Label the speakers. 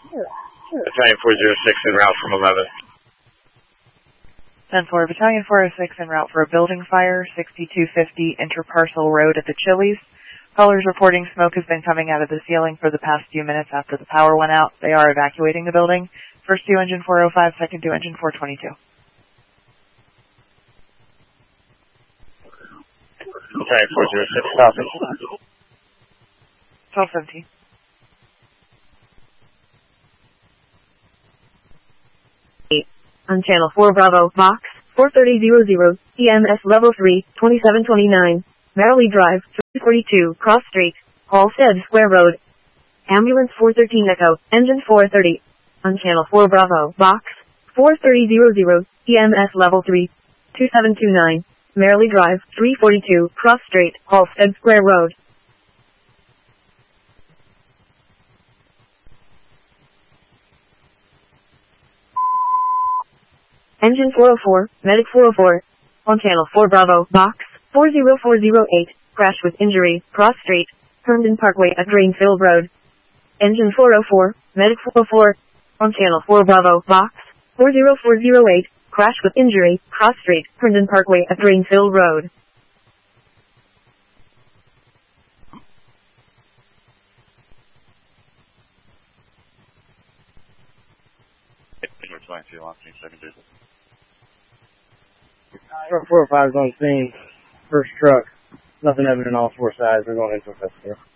Speaker 1: Battalion 406 en route from 11.
Speaker 2: 10-4, Battalion 406 en route for a building fire, 6250 Interparcel Road at the Chili's. Callers reporting smoke has been coming out of the ceiling for the past few minutes after the power went out. They are evacuating the building. First due engine 405, second due engine 422.
Speaker 1: Battalion 406, copy.
Speaker 2: 1217.
Speaker 3: On channel 4 Bravo, box 43000, EMS level 3, 2729, Merrily Drive, 342, Cross Street, Halstead Square Road. Ambulance 413 Echo, engine 430. On channel 4 Bravo, box 43000, EMS level 3, 2729, Merrily Drive, 342, Cross Street, Halstead Square Road. Engine 404, Medic 404. On channel 4 Bravo, box 40408, crash with injury, Cross Street, Herndon Parkway at Drainfield Road. Engine 404, Medic 404. On channel 4 Bravo, box 40408, crash with injury, Cross Street, Herndon Parkway at Drainfield Road.
Speaker 4: Truck 405 is on scene. First truck. Nothing evident on all four sides. We're going into a festival.